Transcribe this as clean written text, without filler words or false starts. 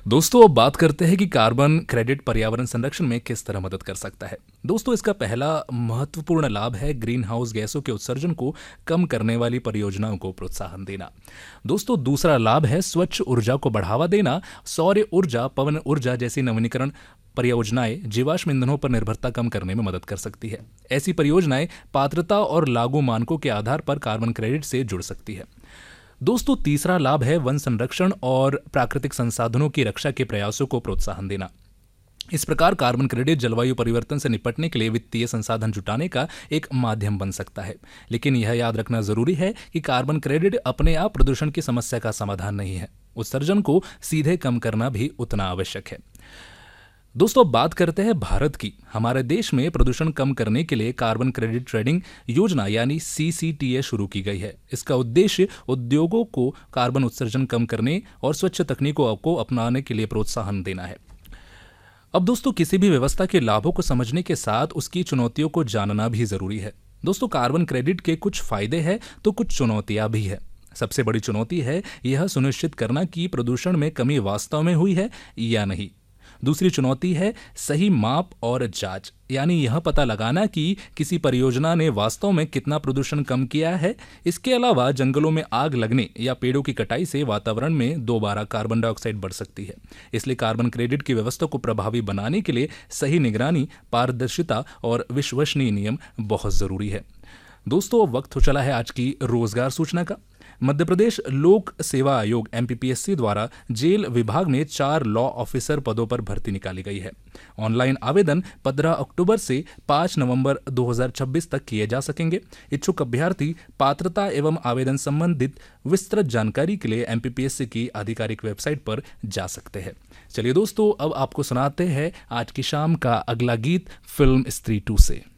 दोस्तों अब बात करते हैं कि कार्बन क्रेडिट पर्यावरण संरक्षण में किस तरह मदद कर सकता है। दोस्तों इसका पहला महत्वपूर्ण लाभ है ग्रीन हाउस गैसों के उत्सर्जन को कम करने वाली परियोजनाओं को प्रोत्साहन देना। दोस्तों दूसरा लाभ है स्वच्छ ऊर्जा को बढ़ावा देना। सौर ऊर्जा, पवन ऊर्जा जैसी नवीनीकरण परियोजनाएं जीवाश्म ईंधनों पर निर्भरता कम करने में मदद कर सकती है। ऐसी परियोजनाएं पात्रता और लागू मानकों के आधार पर कार्बन क्रेडिट से जुड़ सकती है। दोस्तों तीसरा लाभ है वन संरक्षण और प्राकृतिक संसाधनों की रक्षा के प्रयासों को प्रोत्साहन देना। इस प्रकार कार्बन क्रेडिट जलवायु परिवर्तन से निपटने के लिए वित्तीय संसाधन जुटाने का एक माध्यम बन सकता है। लेकिन यह याद रखना जरूरी है कि कार्बन क्रेडिट अपने आप प्रदूषण की समस्या का समाधान नहीं है। उत्सर्जन को सीधे कम करना भी उतना आवश्यक है। दोस्तों बात करते हैं भारत की। हमारे देश में प्रदूषण कम करने के लिए कार्बन क्रेडिट ट्रेडिंग योजना यानी CCTA शुरू की गई है। इसका उद्देश्य उद्योगों को कार्बन उत्सर्जन कम करने और स्वच्छ तकनीकों को अपनाने के लिए प्रोत्साहन देना है। अब दोस्तों किसी भी व्यवस्था के लाभों को समझने के साथ उसकी चुनौतियों को जानना भी जरूरी है। दोस्तों कार्बन क्रेडिट के कुछ फायदे हैं तो कुछ चुनौतियां भी है। सबसे बड़ी चुनौती है यह सुनिश्चित करना कि प्रदूषण में कमी वास्तव में हुई है या नहीं। दूसरी चुनौती है सही माप और जांच, यानी यह पता लगाना कि किसी परियोजना ने वास्तव में कितना प्रदूषण कम किया है। इसके अलावा जंगलों में आग लगने या पेड़ों की कटाई से वातावरण में दोबारा कार्बन डाइऑक्साइड बढ़ सकती है। इसलिए कार्बन क्रेडिट की व्यवस्था को प्रभावी बनाने के लिए सही निगरानी, पारदर्शिता और विश्वसनीय नियम बहुत जरूरी है। दोस्तों वक्त हो चला है आज की रोजगार सूचना का। मध्य प्रदेश लोक सेवा आयोग MPPSC द्वारा जेल विभाग में 4 लॉ ऑफिसर पदों पर भर्ती निकाली गई है। ऑनलाइन आवेदन 15 अक्टूबर से 5 नवंबर 2026 तक किए जा सकेंगे। इच्छुक अभ्यर्थी पात्रता एवं आवेदन संबंधित विस्तृत जानकारी के लिए MPPSC की आधिकारिक वेबसाइट पर जा सकते हैं। चलिए दोस्तों अब आपको सुनाते हैं आज की शाम का अगला गीत फिल्म स्त्री 2 से।